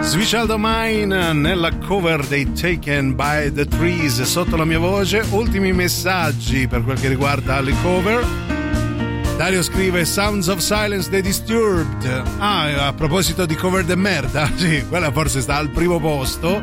Sweet Child O' Mine nella cover dei Taken by the Trees sotto la mia voce. Ultimi messaggi per quel che riguarda le cover. Dario scrive Sounds of Silence dei Disturbed. A proposito di cover de merda, sì, quella forse sta al primo posto.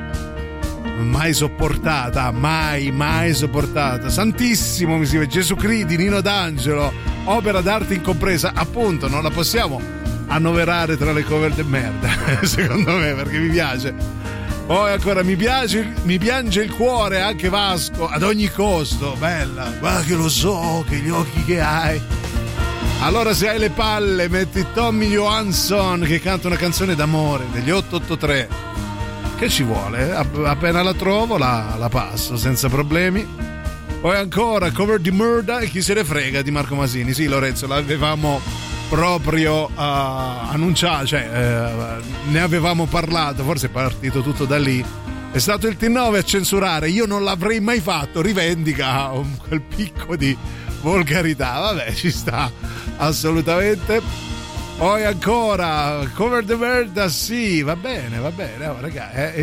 Mai sopportata, mai sopportata. Santissimo, mi scrive Gesù Cristo di Nino D'Angelo, opera d'arte incompresa. Appunto, non la possiamo annoverare tra le cover de merda, secondo me, perché mi piace. Poi ancora mi piange il cuore anche Vasco ad ogni costo. Bella, guarda che lo so, che gli occhi che hai. Allora, se hai le palle, metti Tommy Johansson che canta una canzone d'amore degli 883. Che ci vuole? Appena la trovo la passo senza problemi. Poi ancora cover di Murder, chi se ne frega di Marco Masini. Sì, Lorenzo, l'avevamo proprio annunciato, cioè ne avevamo parlato, forse è partito tutto da lì. È stato il T9 a censurare, io non l'avrei mai fatto, rivendica quel picco di volgarità. Vabbè, ci sta assolutamente. Poi ancora cover the merda, sì, va bene, oh, raga,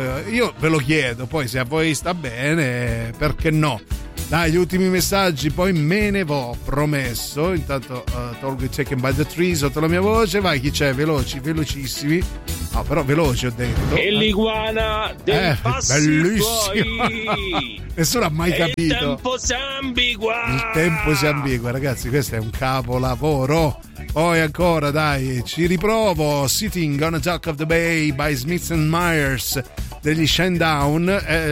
io ve lo chiedo, poi se a voi sta bene, perché no? Dai, gli ultimi messaggi, poi me ne vo, promesso. Intanto tolgo il Taken by the Trees sotto la mia voce. Vai, chi c'è? Velocissimi. No, però veloci ho detto. E l'iguana del bellissimo. Nessuno ha mai capito. Il tempo si ambigua. Il tempo si ambigua, ragazzi, questo è un capolavoro. Poi ancora, dai, ci riprovo. Sitting on a Dock of the Bay by Smith & Myers degli Shinedown.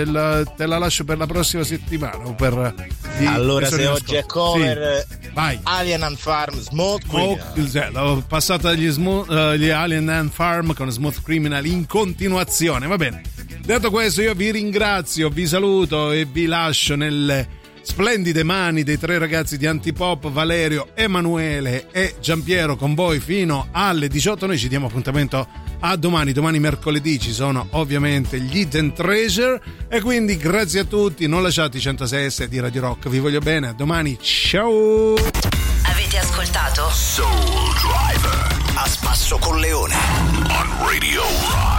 Te la lascio per la prossima settimana o per allora, se oggi è cover, sì. Vai. Alien and Farm, Smooth Criminal. L'ho passata gli Alien and Farm con Smooth Criminal in continuazione. Va bene, detto questo, io vi ringrazio, vi saluto e vi lascio nelle splendide mani dei tre ragazzi di Antipop, Valerio, Emanuele e Giampiero, con voi fino alle 18. Noi ci diamo appuntamento a domani mercoledì ci sono ovviamente gli Hidden Treasure, e quindi grazie a tutti, non lasciate i 106 di Radio Rock, vi voglio bene, a domani, ciao. Avete ascoltato Soul Driver a spasso con Leone on Radio Rock.